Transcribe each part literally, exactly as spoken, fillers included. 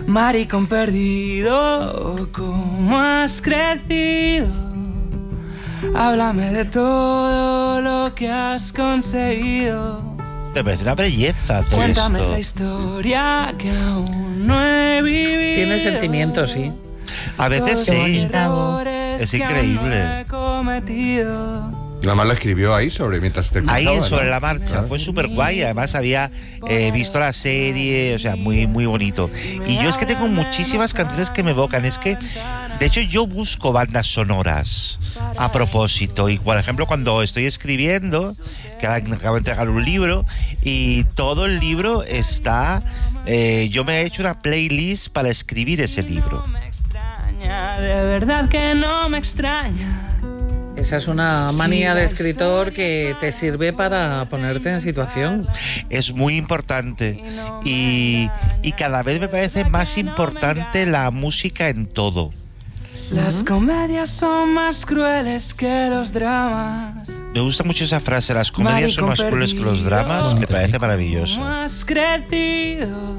Maricón perdido, ¿cómo has crecido? Háblame de todo lo que has conseguido. Me parece una belleza todo Cuéntame esto. esa historia que aún no he vivido. Tiene sentimientos, sí. A veces Todos los sí. errores Es que aún increíble. no he cometido. Nada más la escribió ahí sobre mientras te Ahí escuchaba, sobre ¿no? la marcha, Claro. fue súper guay. Además había eh, visto la serie, o sea, muy, muy bonito. Y yo es que tengo muchísimas canciones que me evocan. Es que, de hecho, yo busco bandas sonoras a propósito. Y, por ejemplo, cuando estoy escribiendo, que acabo de entregar un libro, y todo el libro está... Eh, yo me he hecho una playlist para escribir ese libro. De verdad que no me extraña. Esa es una manía de escritor que te sirve para ponerte en situación. Es muy importante y, y cada vez me parece más importante la música en todo. Las comedias son más crueles que los dramas. Me gusta mucho esa frase, las comedias son más crueles que los dramas, me parece maravilloso. ¿Cómo has crecido?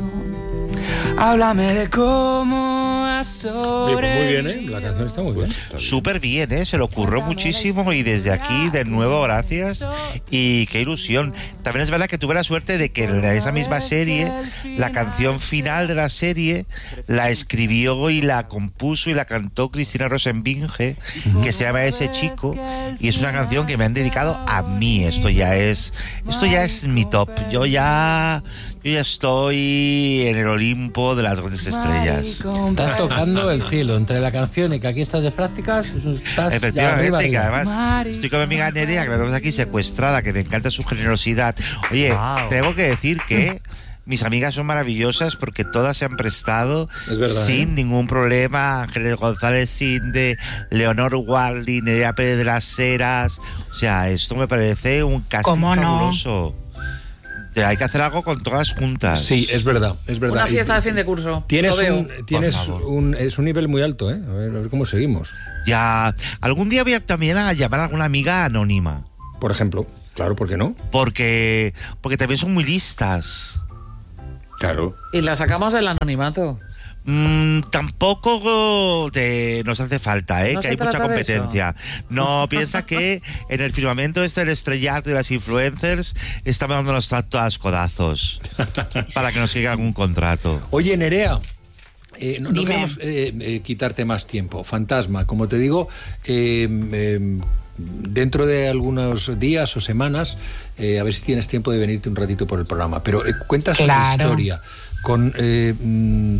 Háblame de cómo has sobrevivido. Muy bien, ¿eh? La canción está muy bien. Súper bien, ¿eh? Se lo ocurrió muchísimo y desde aquí, de nuevo, gracias y qué ilusión. También es verdad que tuve la suerte de que en esa misma serie, la canción final de la serie la escribió y la compuso y la cantó Cristina Rosenbinge, que se llama Ese Chico, y es una canción que me han dedicado a mí. Esto ya es, esto ya es mi top. Yo ya, yo ya estoy en el Olimpo de las grandes estrellas. Estás tocando el cielo entre la canción y que aquí estás de prácticas. Estás Efectivamente, arriba, que arriba. además estoy con mi amiga Nerea, que la tenemos aquí secuestrada, que me encanta su generosidad. Oye, Wow. tengo que decir que mis amigas son maravillosas porque todas se han prestado Es verdad, sin ¿eh? ningún problema. Ángeles González Sinde, Leonor Walding, Nerea Pérez de las Heras. O sea, esto me parece un casting ¿Cómo no? fabuloso. Te- Hay que hacer algo con todas juntas. Sí, es verdad, es verdad. Una fiesta Y- de fin de curso. Tienes Lo veo. un, tienes favor. un, es un nivel muy alto, ¿eh? A ver, a ver cómo seguimos. Ya, algún día voy a también a llamar a alguna amiga anónima. Por ejemplo, claro, ¿por qué no? Porque, porque también son muy listas. Claro. Y la sacamos del anonimato. Mm, tampoco te, nos hace falta, ¿eh? No que se hay mucha trata de competencia. No, piensa que en el firmamento este del estrellato y las influencers estamos dándonos todas codazos para que nos llegue algún contrato. Oye, Nerea, eh, no, no Dime. queremos eh, eh, quitarte más tiempo. Fantasma, como te digo, eh, eh, dentro de algunos días o semanas, eh, a ver si tienes tiempo de venirte un ratito por el programa. Pero eh, cuentas una Claro. historia con eh, mm,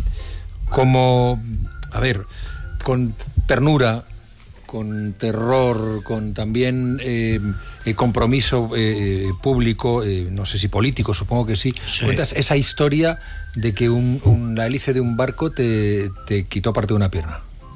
como, a ver, con ternura, con terror, con también eh, eh, compromiso eh, público, eh, no sé si político, supongo que sí. Sí. Cuentas esa historia de que un, un- la hélice de un barco te, te quitó parte de una pierna.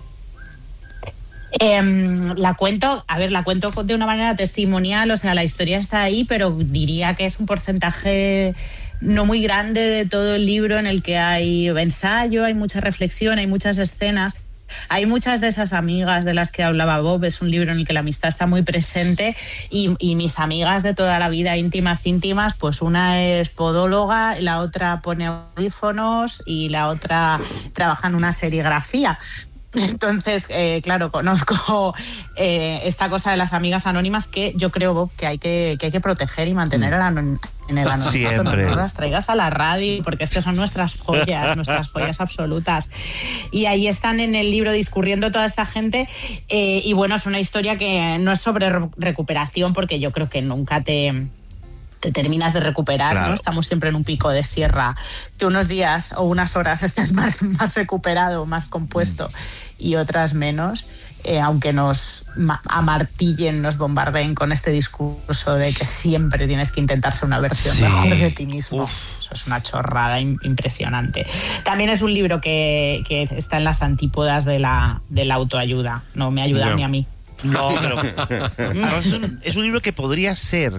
Em, la cuento, a ver, la cuento de una manera testimonial, o sea, la historia está ahí, pero diría que es un porcentaje no muy grande de todo el libro, en el que hay ensayo, hay mucha reflexión, hay muchas escenas. Hay muchas de esas amigas de las que hablaba Bob, es un libro en el que la amistad está muy presente y, y mis amigas de toda la vida, íntimas, íntimas, pues una es podóloga, la otra pone audífonos y la otra trabaja en una serigrafía. Entonces, eh, claro, conozco eh, esta cosa de las amigas anónimas que yo creo, Bob, que hay que, que, hay que proteger y mantener el anon- en el anonimato. Siempre. No las traigas a la radio, porque es que son nuestras joyas, nuestras joyas absolutas. Y ahí están en el libro discurriendo toda esta gente. Eh, y bueno, es una historia que no es sobre re- recuperación, porque yo creo que nunca te... te terminas de recuperar, Claro. ¿no? Estamos siempre en un pico de sierra, que unos días o unas horas estés más, más recuperado, más compuesto, y otras menos, eh, aunque nos ma- amartillen, nos bombardeen con este discurso de que siempre tienes que intentar ser una versión Sí. mejor de ti mismo. Uf. Eso es una chorrada im- impresionante. También es un libro que, que está en las antípodas de la, de la autoayuda, no me ayuda Ya. ni a mí. No, pero no, es, un, es un libro que podría ser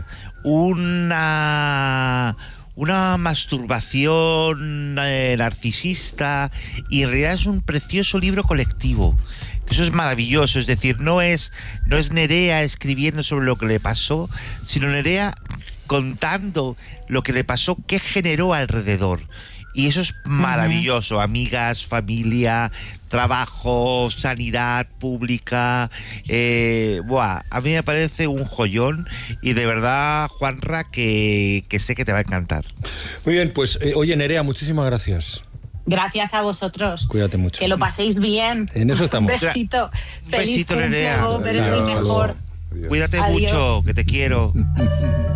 una una masturbación eh, narcisista, y en realidad es un precioso libro colectivo. Eso es maravilloso, es decir, no es no es Nerea escribiendo sobre lo que le pasó, sino Nerea contando lo que le pasó, qué generó alrededor. y eso es maravilloso. Uh-huh. Amigas, familia, trabajo, sanidad pública. Eh, buah, a mí me parece un joyón y de verdad, Juanra, que, que sé que te va a encantar. Muy bien, pues eh, oye, Nerea, muchísimas gracias. Gracias a vosotros. Cuídate mucho. Que lo paséis bien. En eso estamos. Un besito. Un Feliz besito, cumple, Nerea. Eres el mejor. Cuídate Adiós. mucho, que te quiero.